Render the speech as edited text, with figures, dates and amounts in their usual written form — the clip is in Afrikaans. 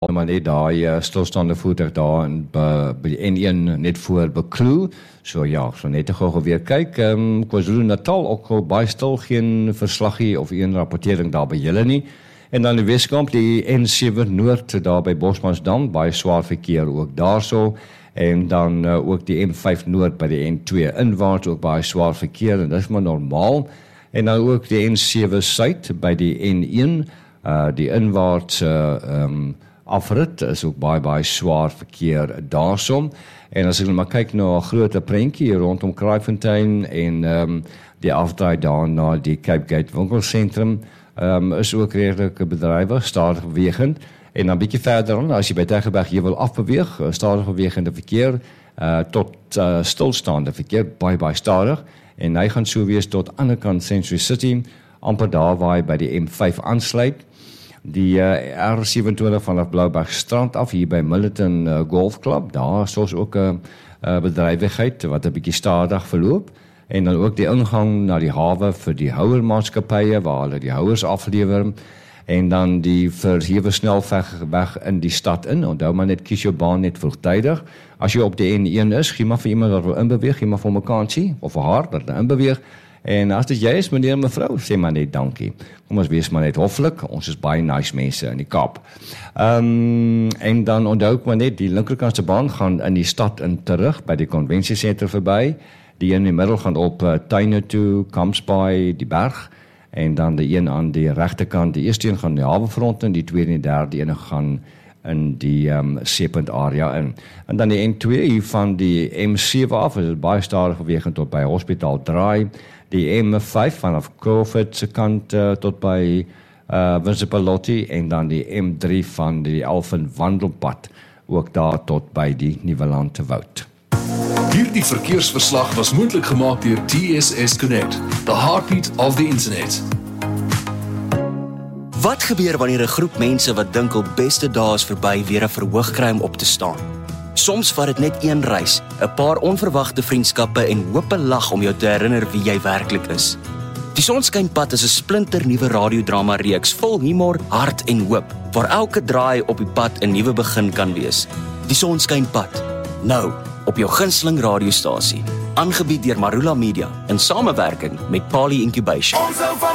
maar net daai stilstaande voertuig daar by die N1 net voor Bekloo. So ja, so net te gou weer kyk. KwaZulu-Natal ook al baie stil, geen verslaggie of een rapportering daar by julle nie. En dan die Weskaap, die N7 Noord daar by Bosmansdam, baie swaar verkeer ook daarso. En dan ook die M5 Noord by die N2 inwaarts ook baie swaar verkeer en dit is maar normaal. En dan ook die N7 Suid by die N1, die inwaarts afrit is ook baie swaar verkeer daarsom. En as ek maar kyk na 'n groot prentjie rondom Kraaifontein en die afdraai daar na die Cape Gate winkelsentrum is ook redelik bedrywig, stadig bewegend. En dan bietjie verder aan, as jy by Tygerberg hier wil afbeweeg, stadig bewegende verkeer tot stilstaande verkeer, baie stadig. En hy gaan so wees tot ander kant Century City, amper daar waar hy by die M5 aansluit. Die R27 vanaf Bloubergstrand af, hier by Millerton Golf Club, daar is soms ook 'n bedrywigheid wat 'n bietjie stadig verloop. En dan ook die ingang na die hawe vir die houermaatskappye, waar hulle die houers aflewer. En dan die verhewe snelweg in die stad in. Onthou maar net, kies jou baan net vroegtydig. As jy op die N1 is, gee maar vir iemand wat wil inbeweeg, gee maar vir hom 'n kansie, of vir haar, dat hy inbeweeg. En as dit jy is, meneer en mevrou, sê maar net dankie. Kom ons wees maar net hoflik, ons is baie nice mense in die Kaap. En dan onthou ek maar net, die linkerkantse baan gaan in die stad in terug, by die konvensiesentrum verby. Die in die middel gaan op Tuine toe, Kampsbaai, die berg. En dan die een aan die regterkant, die eerste een gaan die hawefront en die tweede en die derde ene gaan in die Seepunt area in. En dan die N2 hier van die M7 af, is het baie stadig bewegend tot by Hospitaal Draai. Die M5 vanaf Crawford se kant tot by Winsipilotti en dan die M3 van die Elfin Wandelpad, ook daar tot by die Nieuweland Woud. Hierdie verkeersverslag was moontlik gemaak deur TSS Connect, the heartbeat of the internet. Wat gebeur wanneer 'n groep mense wat dink hul beste dae is verby weer 'n verhoog kry om op te staan? Soms vat dit net een reis, 'n paar onverwagte vriendskappe en hoop 'n lag om jou te herinner wie jy werklik is. Die Sonskynpad is 'n splinternuwe radiodrama reeks vol humor, hart en hoop, waar elke draai op die pad 'n nuwe begin kan wees. Die Sonskynpad, nou op jou gunsteling radiostasie, aangebied deur Marula Media in samewerking met Pali Incubation.